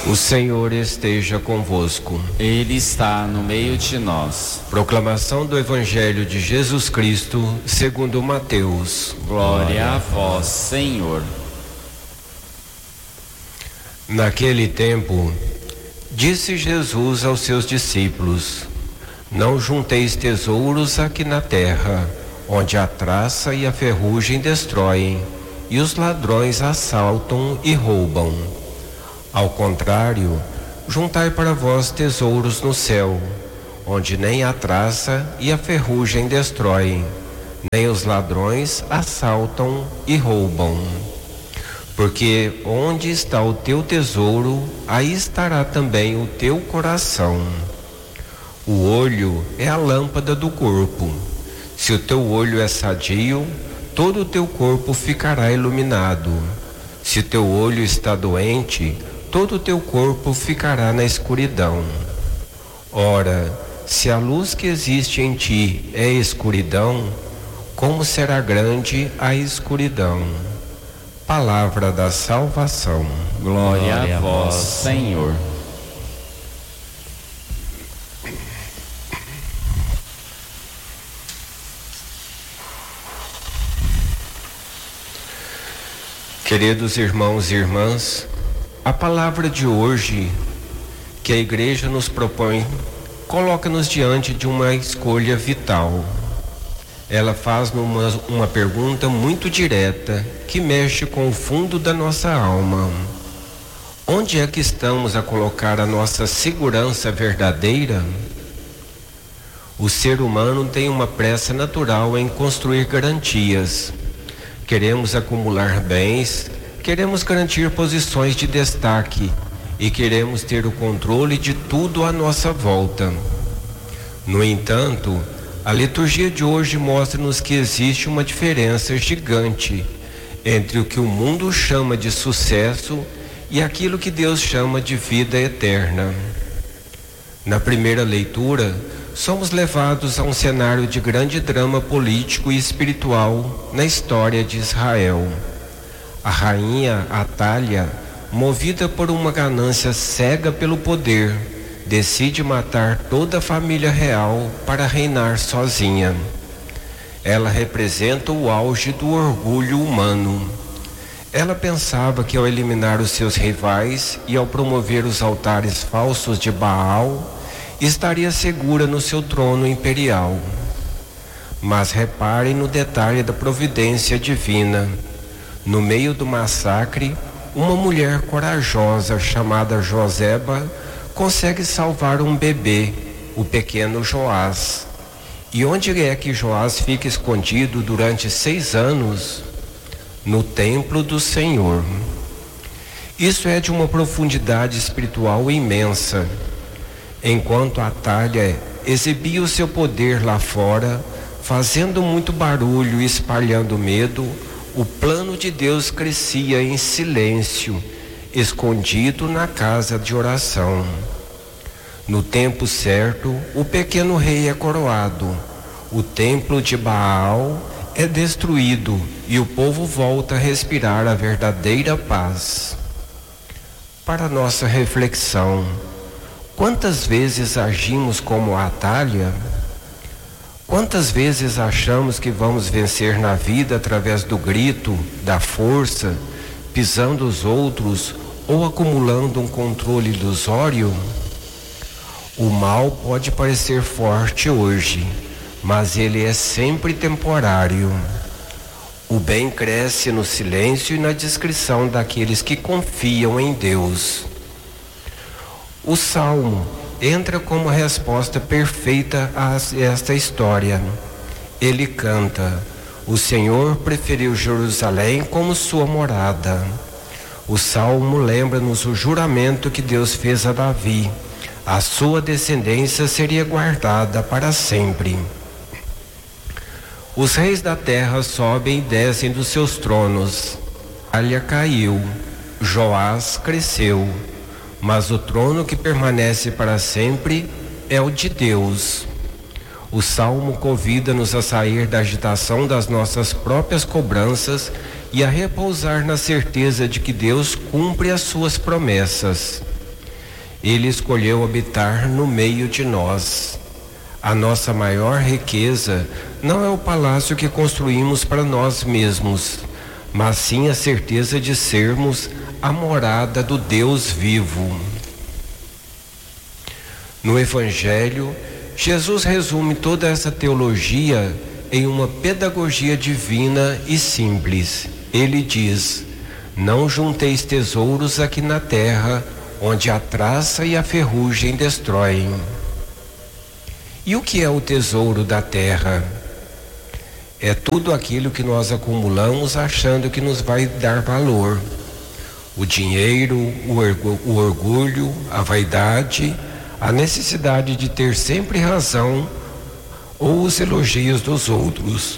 O Senhor esteja convosco. Ele está no meio de nós. Proclamação do Evangelho de Jesus Cristo, segundo Mateus. Glória a vós, Senhor. Naquele tempo, disse Jesus aos seus discípulos: Não junteis tesouros aqui na terra, onde a traça e a ferrugem destroem, e os ladrões assaltam e roubam. Ao contrário, juntai para vós tesouros no céu, onde nem a traça e a ferrugem destroem, nem os ladrões assaltam e roubam. Porque onde está o teu tesouro, aí estará também o teu coração. O olho é a lâmpada do corpo. Se o teu olho é sadio, todo o teu corpo ficará iluminado. Se teu olho está doente, todo o teu corpo ficará na escuridão. Ora, se a luz que existe em ti é escuridão, como será grande a escuridão? Palavra da salvação. Glória a vós, Senhor. Queridos irmãos e irmãs, a palavra de hoje que a Igreja nos propõe coloca-nos diante de uma escolha vital. Ela faz uma pergunta muito direta que mexe com o fundo da nossa alma. Onde é que estamos a colocar a nossa segurança verdadeira? O ser humano tem uma pressa natural em construir garantias. Queremos acumular bens, queremos garantir posições de destaque e queremos ter o controle de tudo à nossa volta. No entanto, a liturgia de hoje mostra-nos que existe uma diferença gigante entre o que o mundo chama de sucesso e aquilo que Deus chama de vida eterna. Na primeira leitura, somos levados a um cenário de grande drama político e espiritual na história de Israel. A rainha Atália, movida por uma ganância cega pelo poder, decide matar toda a família real para reinar sozinha. Ela representa o auge do orgulho humano. Ela pensava que ao eliminar os seus rivais e ao promover os altares falsos de Baal, estaria segura no seu trono imperial. Mas reparem no detalhe da providência divina. No meio do massacre, uma mulher corajosa chamada Joseba consegue salvar um bebê, o pequeno Joás. E onde é que Joás fica escondido durante 6 anos? No templo do Senhor. Isso é de uma profundidade espiritual imensa. Enquanto Atália exibia o seu poder lá fora, fazendo muito barulho e espalhando medo, o plano de Deus crescia em silêncio, escondido na casa de oração. No tempo certo, o pequeno rei é coroado, o templo de Baal é destruído e o povo volta a respirar a verdadeira paz. Para nossa reflexão, quantas vezes agimos como Atália? Quantas vezes achamos que vamos vencer na vida através do grito, da força, pisando os outros ou acumulando um controle ilusório? O mal pode parecer forte hoje, mas ele é sempre temporário. O bem cresce no silêncio e na discrição daqueles que confiam em Deus. O Salmo entra como a resposta perfeita a esta história. Ele canta: o Senhor preferiu Jerusalém como sua morada. O Salmo lembra-nos o juramento que Deus fez a Davi: a sua descendência seria guardada para sempre. Os reis da terra sobem e descem dos seus tronos. Atália caiu, Joás cresceu, mas o trono que permanece para sempre é o de Deus. O Salmo convida-nos a sair da agitação das nossas próprias cobranças e a repousar na certeza de que Deus cumpre as suas promessas. Ele escolheu habitar no meio de nós. A nossa maior riqueza não é o palácio que construímos para nós mesmos, mas sim a certeza de sermos a morada do Deus vivo. No Evangelho, Jesus resume toda essa teologia em uma pedagogia divina e simples. Ele diz: não junteis tesouros aqui na terra, onde a traça e a ferrugem destroem. E o que é o tesouro da terra? É tudo aquilo que nós acumulamos achando que nos vai dar valor. O dinheiro, o orgulho, a vaidade, a necessidade de ter sempre razão ou os elogios dos outros.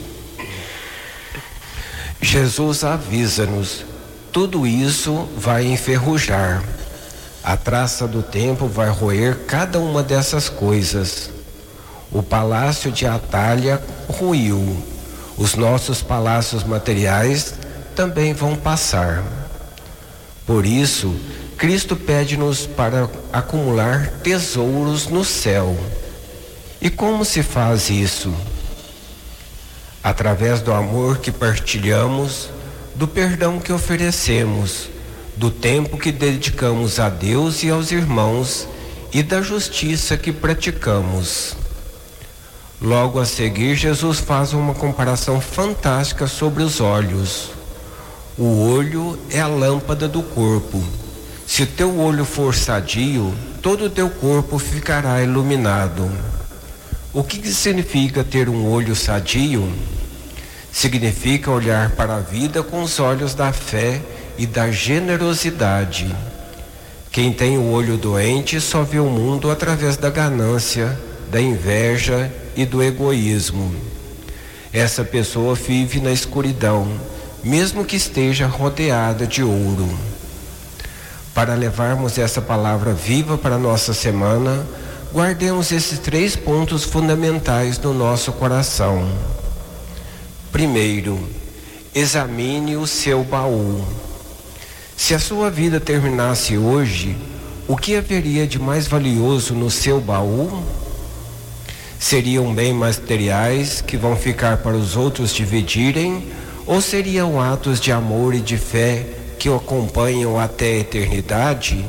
Jesus avisa-nos: tudo isso vai enferrujar. A traça do tempo vai roer cada uma dessas coisas. O palácio de Atalha ruiu. Os nossos palácios materiais também vão passar. Por isso, Cristo pede-nos para acumular tesouros no céu. E como se faz isso? Através do amor que partilhamos, do perdão que oferecemos, do tempo que dedicamos a Deus e aos irmãos e da justiça que praticamos. Logo a seguir, Jesus faz uma comparação fantástica sobre os olhos. O olho é a lâmpada do corpo. Se teu olho for sadio, todo o teu corpo ficará iluminado. O que significa ter um olho sadio? Significa olhar para a vida com os olhos da fé e da generosidade. Quem tem o olho doente só vê o mundo através da ganância, da inveja e do egoísmo. Essa pessoa vive na escuridão, mesmo que esteja rodeada de ouro. Para levarmos essa palavra viva para a nossa semana, guardemos esses 3 pontos fundamentais no nosso coração. Primeiro, examine o seu baú. Se a sua vida terminasse hoje, o que haveria de mais valioso no seu baú? Seriam bens materiais que vão ficar para os outros dividirem, ou seriam atos de amor e de fé que o acompanham até a eternidade?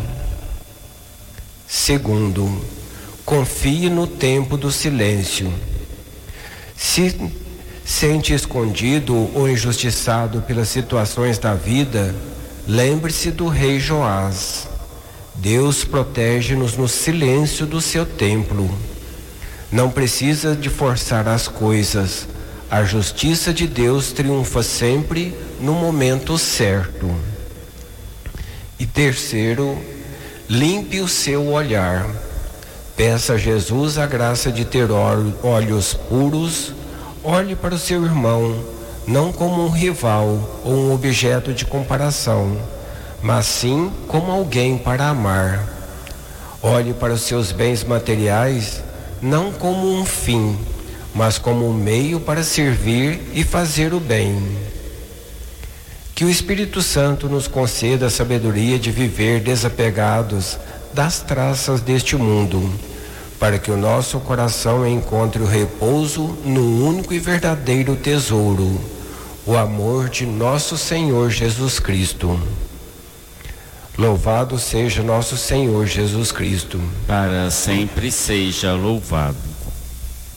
Segundo, confie no tempo do silêncio. Se sente escondido ou injustiçado pelas situações da vida, lembre-se do rei Joás. Deus protege-nos no silêncio do seu templo. Não precisa de forçar as coisas. A justiça de Deus triunfa sempre no momento certo. E terceiro, limpe o seu olhar. Peça a Jesus a graça de ter olhos puros. Olhe para o seu irmão, não como um rival ou um objeto de comparação, mas sim como alguém para amar. Olhe para os seus bens materiais não como um fim, mas como um meio para servir e fazer o bem. Que o Espírito Santo nos conceda a sabedoria de viver desapegados das traças deste mundo, para que o nosso coração encontre o repouso no único e verdadeiro tesouro, o amor de nosso Senhor Jesus Cristo. Louvado seja nosso Senhor Jesus Cristo. Para sempre seja louvado.